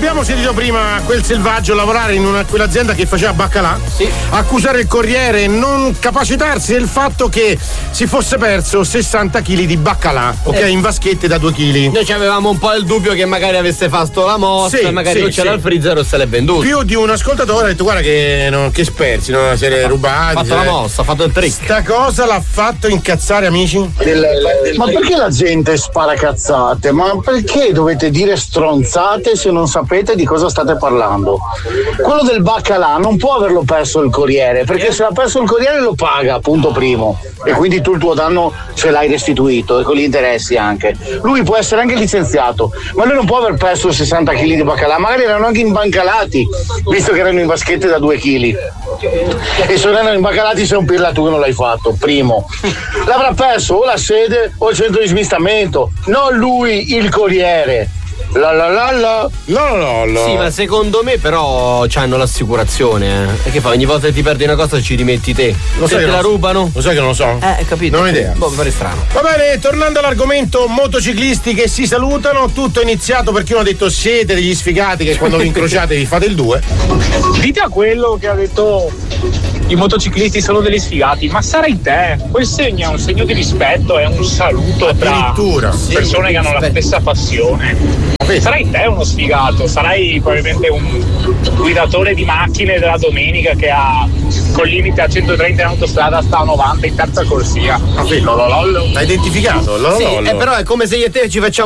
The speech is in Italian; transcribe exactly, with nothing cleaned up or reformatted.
abbiamo sentito prima quel selvaggio lavorare in una, quell'azienda che faceva baccalà, sì. accusare il Corriere e non capacitarsi del fatto che si fosse perso sessanta chili di baccalà, ok, eh. in vaschette da due chili. Noi avevamo un po' il dubbio che magari avesse fatto la mossa, sì, magari sì, non c'era sì. il freezer o se l'è venduto. Più di un ascoltatore ha detto guarda che, no, che spersi, no? Se l'è rubato. Ha fatto la mossa, ha fatto il trick. Sta cosa l'ha fatto incazzare, amici? Del, del... Ma perché la gente spara cazzate? Ma perché dovete dire stronzate se non sapete di cosa state parlando? Quello del baccalà non può averlo perso il Corriere, perché se l'ha perso il Corriere lo paga, punto primo, e quindi tu il tuo danno ce l'hai restituito e con gli interessi anche. Lui può essere anche licenziato, ma lui non può aver perso sessanta chili di baccalà, magari erano anche imbancalati, visto che erano in vaschette da due chili. E se non erano imbancalati sei un pirla tu che non l'hai fatto, primo. L'avrà perso o la sede o il centro di smistamento, non lui il Corriere. La la la la la la la. Sì, ma secondo me però c'hanno l'assicurazione, eh. E che fa? Ogni volta che ti perdi una cosa ci rimetti te. Lo Se sai te che la non- rubano? Lo sai che non lo so? Eh, capito. Non ho idea. Boh, mi pare strano. Va bene, tornando all'argomento motociclisti che si salutano, tutto è iniziato perché uno ha detto siete degli sfigati che quando vi incrociate vi fate il due. Dite a quello che ha detto i motociclisti sono degli sfigati, ma sarai te. Quel segno è un segno di rispetto, è un saluto tra Addirittura, sì, persone che hanno la stessa passione. Sarai te uno sfigato, sarai probabilmente un guidatore di macchine della domenica che ha col limite a centotrenta in autostrada sta a novanta in terza corsia. L'ha identificato? Sì, eh, però è come se io e te ci facciamo